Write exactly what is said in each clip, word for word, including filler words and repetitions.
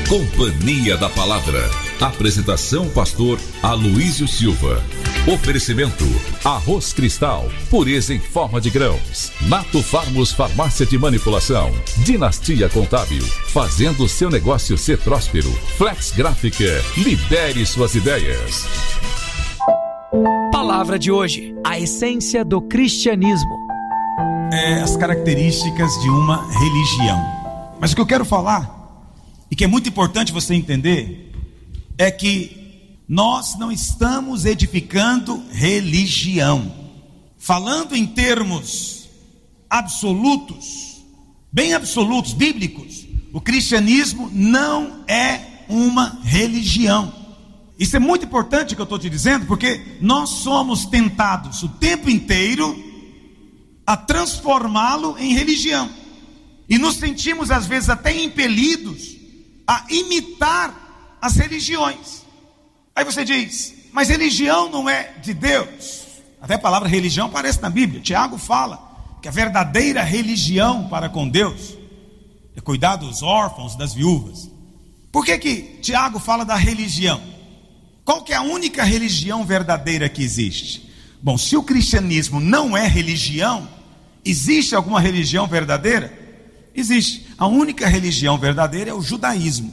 Companhia da Palavra. Apresentação pastor Aloísio Silva. Oferecimento Arroz Cristal, pureza em forma de grãos. Nato Farmos Farmácia de Manipulação. Dinastia Contábil, fazendo seu negócio ser próspero. Flex Gráfica, libere suas ideias. Palavra de hoje: a essência do cristianismo. É, as características de uma religião. Mas o que eu quero falar, e que é muito importante você entender, é que nós não estamos edificando religião. Falando em termos absolutos, bem absolutos, bíblicos, o cristianismo não é uma religião. Isso é muito importante que eu estou te dizendo, porque nós somos tentados o tempo inteiro a transformá-lo em religião, e nos sentimos às vezes até impelidos a imitar as religiões. Aí você diz, mas religião não é de Deus? Até a palavra religião aparece na Bíblia. Tiago fala que a verdadeira religião para com Deus é cuidar dos órfãos, das viúvas. Por que que Tiago fala da religião? Qual que é a única religião verdadeira que existe? Bom, se o cristianismo não é religião, existe alguma religião verdadeira? Existe. A única religião verdadeira é o judaísmo.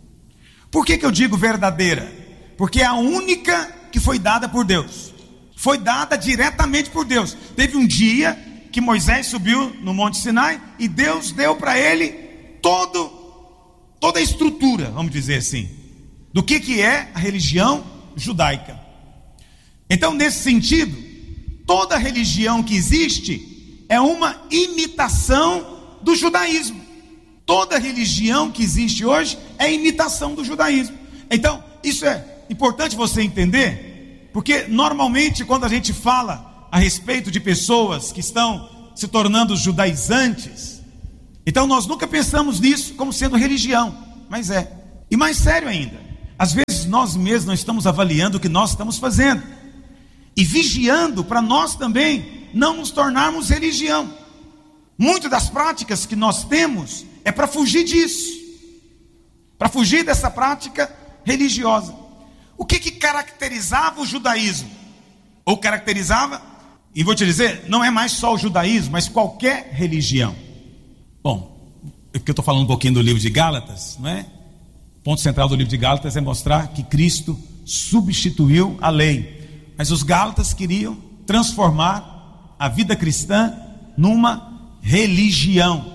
Por que que eu digo verdadeira? Porque é a única que foi dada por Deus. Foi dada diretamente por Deus. Teve um dia que Moisés subiu no Monte Sinai e Deus deu para ele todo, toda a estrutura, vamos dizer assim, do que que é a religião judaica. Então, nesse sentido, toda religião que existe é uma imitação do judaísmo. Toda religião que existe hoje é imitação do judaísmo. Então, isso é importante você entender, porque normalmente quando a gente fala a respeito de pessoas que estão se tornando judaizantes, então nós nunca pensamos nisso como sendo religião, mas é. E mais sério ainda, às vezes nós mesmos não estamos avaliando o que nós estamos fazendo e vigiando para nós também não nos tornarmos religião. Muitas das práticas que nós temos é para fugir disso, para fugir dessa prática religiosa. O que que caracterizava o judaísmo? Ou caracterizava, e vou te dizer, não é mais só o judaísmo, mas qualquer religião. Bom, é porque eu estou falando um pouquinho do livro de Gálatas, não é? O ponto central do livro de Gálatas é mostrar que Cristo substituiu a lei. Mas os gálatas queriam transformar a vida cristã numa religião.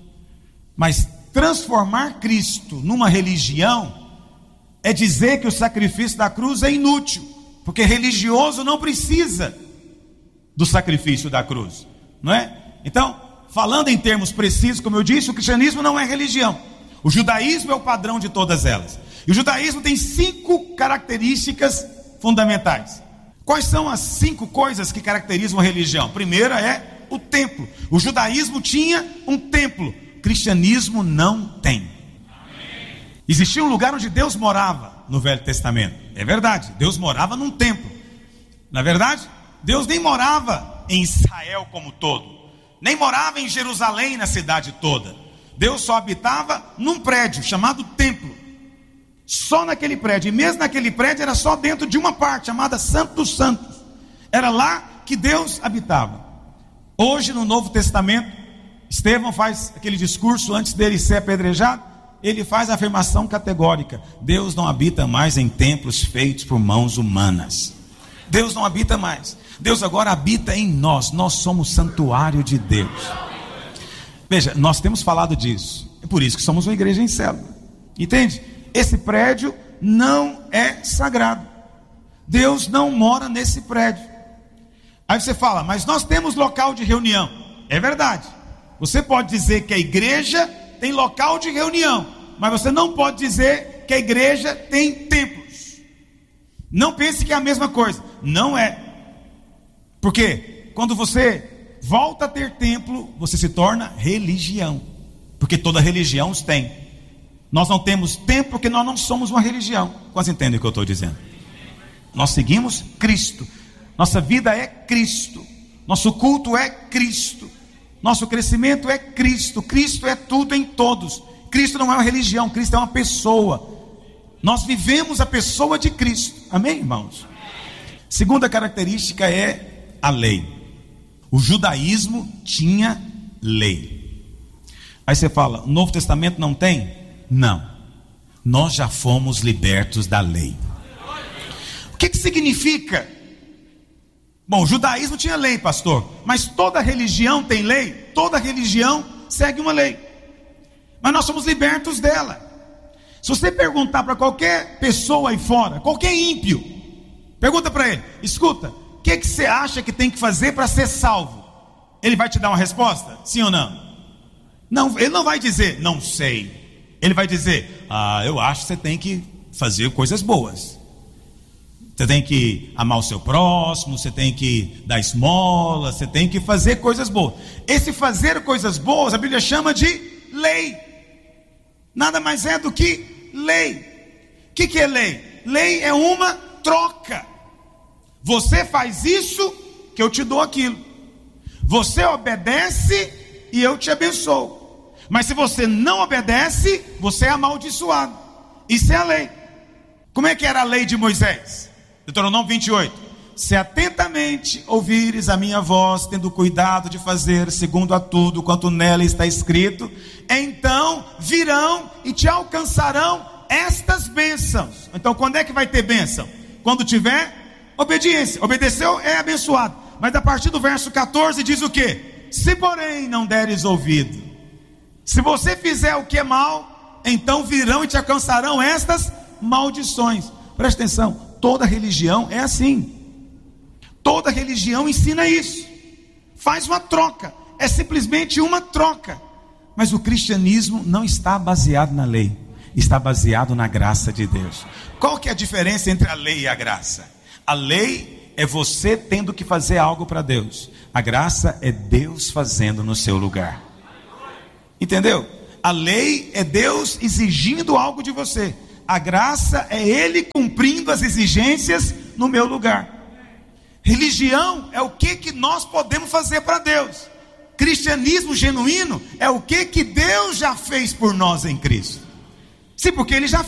Mas transformar Cristo numa religião é dizer que o sacrifício da cruz é inútil, porque religioso não precisa do sacrifício da cruz, não é? Então, falando em termos precisos, como eu disse, o cristianismo não é religião. O judaísmo é o padrão de todas elas. E o judaísmo tem cinco características fundamentais. Quais são as cinco coisas que caracterizam a religião? Primeira é o templo. O judaísmo tinha um templo, o cristianismo não tem. Existia um lugar onde Deus morava no Velho Testamento. É verdade, Deus morava num templo. Na verdade, Deus nem morava em Israel como todo, nem morava em Jerusalém, na cidade toda. Deus só habitava num prédio chamado templo. Só naquele prédio, e mesmo naquele prédio era só dentro de uma parte chamada Santo dos Santos. Era lá que Deus habitava. Hoje no Novo Testamento, Estevão faz aquele discurso antes dele ser apedrejado. Ele faz a afirmação categórica: Deus não habita mais em templos feitos por mãos humanas. Deus não habita mais. Deus agora habita em nós. Nós somos santuário de Deus. Veja, nós temos falado disso. É por isso que somos uma igreja em célula. Entende? Esse prédio não é sagrado. Deus não mora nesse prédio. Aí você fala, mas nós temos local de reunião. É verdade. Você pode dizer que a igreja tem local de reunião, mas você não pode dizer que a igreja tem templos. Não pense que é a mesma coisa. Não é. Porque quando você volta a ter templo, você se torna religião. Porque toda religião os tem. Nós não temos templo porque nós não somos uma religião. Quase entendem o que eu estou dizendo? Nós seguimos Cristo. Nossa vida é Cristo. Nosso culto é Cristo. Nosso crescimento é Cristo. Cristo é tudo em todos. Cristo não é uma religião, Cristo é uma pessoa. Nós vivemos a pessoa de Cristo. Amém, irmãos? Segunda característica é a lei. O judaísmo tinha lei. Aí você fala, o Novo Testamento não tem? Não. Nós já fomos libertos da lei. O que que significa? Bom, o judaísmo tinha lei, pastor, mas toda religião tem lei, toda religião segue uma lei, mas nós somos libertos dela. Se você perguntar para qualquer pessoa aí fora, qualquer ímpio, pergunta para ele, escuta, o que que você acha que tem que fazer para ser salvo? Ele vai te dar uma resposta? Sim ou não? Não, ele não vai dizer, não sei. Ele vai dizer, ah, eu acho que você tem que fazer coisas boas. Você tem que amar o seu próximo, você tem que dar esmola, você tem que fazer coisas boas. Esse fazer coisas boas, a Bíblia chama de lei. Nada mais é do que lei. O que que é lei? Lei é uma troca. Você faz isso, que eu te dou aquilo. Você obedece e eu te abençoo. Mas se você não obedece, você é amaldiçoado. Isso é a lei. Como é que era a lei de Moisés? Deuteronômio vinte e oito. Se atentamente ouvires a minha voz, tendo cuidado de fazer segundo a tudo quanto nela está escrito, então virão e te alcançarão estas bênçãos. Então quando é que vai ter bênção? Quando tiver obediência. Obedeceu é abençoado. Mas a partir do verso catorze diz o quê? Se porém não deres ouvido, se você fizer o que é mal, então virão e te alcançarão estas maldições. Presta atenção. Toda religião é assim. Toda religião ensina isso. Faz uma troca. É simplesmente uma troca. Mas o cristianismo não está baseado na lei. Está baseado na graça de Deus. Qual que é a diferença entre a lei e a graça? A lei é você tendo que fazer algo para Deus. A graça é Deus fazendo no seu lugar. Entendeu? A lei é Deus exigindo algo de você. A graça é Ele cumprindo as exigências no meu lugar. Religião é o que, que nós podemos fazer para Deus. Cristianismo genuíno é o que, que Deus já fez por nós em Cristo. Sim, porque Ele já